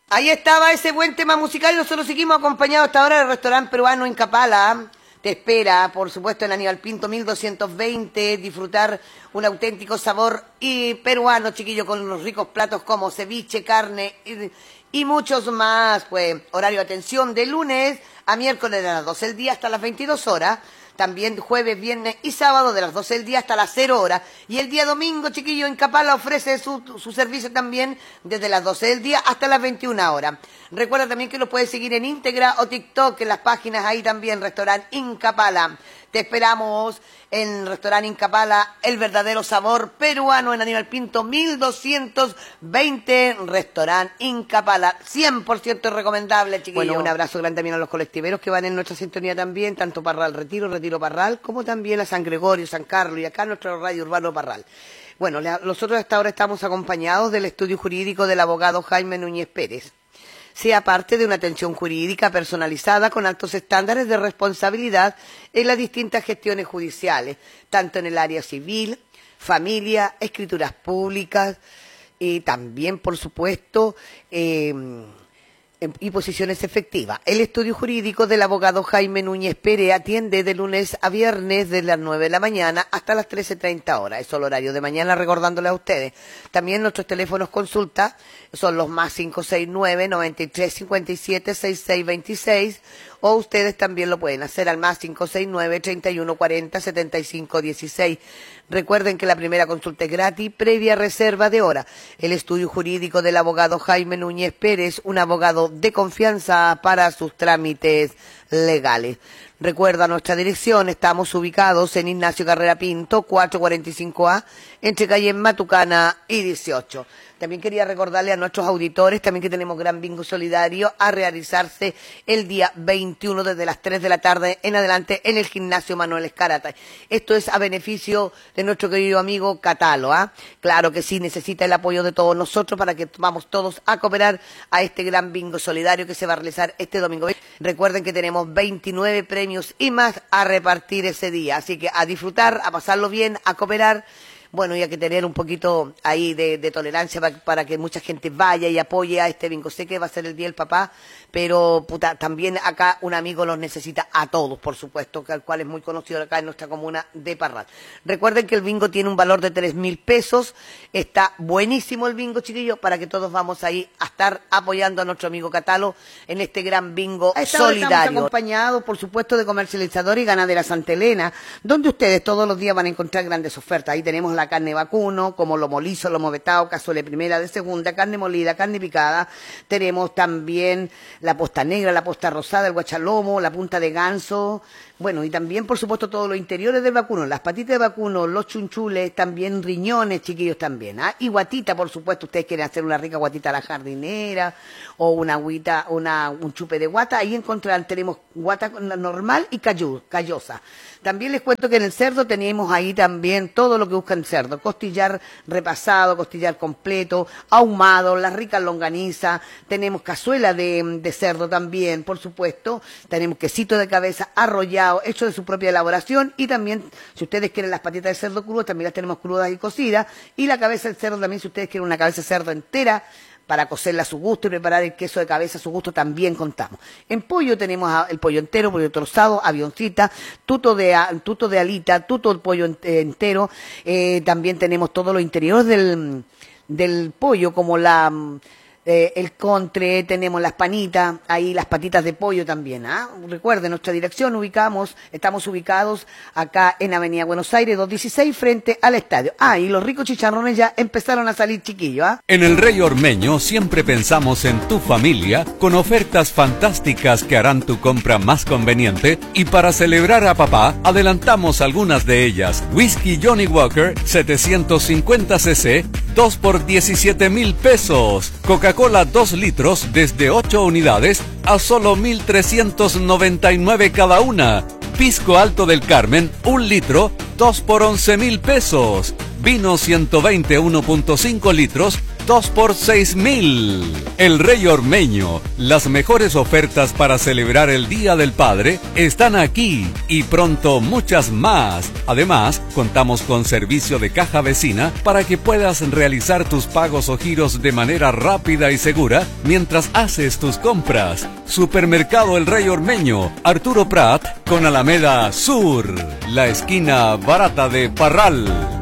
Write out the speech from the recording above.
Ahí estaba ese buen tema musical y nosotros seguimos acompañados hasta ahora del restaurante peruano Incapala. Te espera, por supuesto, en Aníbal Pinto 1220, disfrutar un auténtico sabor y peruano, chiquillo, con unos ricos platos como ceviche, carne y muchos más. Pues horario de atención de lunes a miércoles de las 12 del día hasta las 22 horas. También jueves, viernes y sábado de las 12 del día hasta las 0 horas. Y el día domingo, chiquillo, Incapala ofrece su servicio también desde las 12 del día hasta las 21 horas. Recuerda también que lo puedes seguir en Íntegra o TikTok, en las páginas ahí también, Restaurante Incapala. Te esperamos en Restaurante Incapala, el verdadero sabor peruano en Aníbal Pinto 1220, Restaurante Incapala, 100% recomendable, chiquillos. Bueno, un abrazo grande también a los colectiveros que van en nuestra sintonía también, tanto Parral Retiro, Retiro Parral, como también a San Gregorio, San Carlos y acá nuestro radio urbano Parral. Bueno, nosotros hasta ahora estamos acompañados del estudio jurídico del abogado Jaime Núñez Pérez. Sea parte de una atención jurídica personalizada con altos estándares de responsabilidad en las distintas gestiones judiciales, tanto en el área civil, familia, escrituras públicas y también, por supuesto, y posiciones efectivas. El estudio jurídico del abogado Jaime Núñez Pérez atiende de lunes a viernes de las 9 de la mañana hasta las 13:30 horas. Eso es el horario de mañana, recordándole a ustedes. También nuestros teléfonos consulta son los más 569-9357-6626 o ustedes también lo pueden hacer al más 569-3140-7516. Recuerden que la primera consulta es gratis, previa reserva de hora. El estudio jurídico del abogado Jaime Núñez Pérez, un abogado de confianza para sus trámites legales. Recuerda nuestra dirección, estamos ubicados en Ignacio Carrera Pinto, 445A, entre calle Matucana y 18. También quería recordarle a nuestros auditores también que tenemos gran bingo solidario a realizarse el día 21 desde las 3 de la tarde en adelante en el gimnasio Manuel Escarata. Esto es a beneficio de nuestro querido amigo Catalo, ¿ah? Claro que sí, necesita el apoyo de todos nosotros para que vamos todos a cooperar a este gran bingo solidario que se va a realizar este domingo. Recuerden que tenemos 29 premios y más a repartir ese día, así que a disfrutar, a pasarlo bien, a cooperar. Bueno, y hay que tener un poquito ahí de tolerancia para que mucha gente vaya y apoye a este bingo. Sé que va a ser el Día del Papá, pero también acá un amigo los necesita a todos, por supuesto, que al cual es muy conocido acá en nuestra comuna de Parral. Recuerden que el bingo tiene un valor de 3.000 pesos. Está buenísimo el bingo, chiquillos, para que todos vamos ahí a estar apoyando a nuestro amigo Catalo en este gran bingo solidario. Estamos acompañados, por supuesto, de Comercializadora y Ganadera Santa Elena, donde ustedes todos los días van a encontrar grandes ofertas. Ahí tenemos la carne vacuno, como lomo liso, lomo vetado, cazuela de primera, de segunda, carne molida, carne picada. Tenemos también la posta negra, la posta rosada, el guachalomo, la punta de ganso. Bueno, y también, por supuesto, todos los interiores del vacuno, las patitas de vacuno, los chunchules, también riñones, chiquillos, también. ¿Ah? Y guatita, por supuesto, ustedes quieren hacer una rica guatita a la jardinera o una agüita, un chupe de guata. Ahí encontrarán, tenemos guata normal y callosa. También les cuento que en el cerdo tenemos ahí también todo lo que buscan cerdo. Costillar repasado, costillar completo, ahumado, las ricas longanizas. Tenemos cazuela de cerdo también, por supuesto. Tenemos quesito de cabeza arrollado, hecho de su propia elaboración. Y también, si ustedes quieren las patitas de cerdo crudas, también las tenemos crudas y cocidas. Y la cabeza del cerdo también, si ustedes quieren una cabeza de cerdo entera, para cocerla a su gusto y preparar el queso de cabeza a su gusto, también contamos. En pollo tenemos el pollo entero, pollo trozado, avioncita, tuto de alita, tuto el pollo entero. También tenemos todo lo interior del pollo, como el contre, tenemos las panitas, ahí las patitas de pollo también. ¿Ah? Recuerden, nuestra dirección estamos ubicados acá en Avenida Buenos Aires 216 frente al estadio. Ah, y los ricos chicharrones ya empezaron a salir, chiquillos. ¿Ah? En el Rey Ormeño siempre pensamos en tu familia con ofertas fantásticas que harán tu compra más conveniente, y para celebrar a papá adelantamos algunas de ellas. Whisky Johnny Walker 750 cc 2 por 17.000 pesos. Coca-Cola 2 litros desde 8 unidades a solo 1.399 cada una. Pisco Alto del Carmen 1 litro 2 por 11.000 pesos. Vino 120 1.5 litros 2 por 6.000. El Rey Ormeño, las mejores ofertas para celebrar el Día del Padre están aquí y pronto muchas más. Además, contamos con servicio de caja vecina para que puedas realizar tus pagos o giros de manera rápida y segura mientras haces tus compras. Supermercado El Rey Ormeño, Arturo Prat con Alameda Sur, la esquina barata de Parral.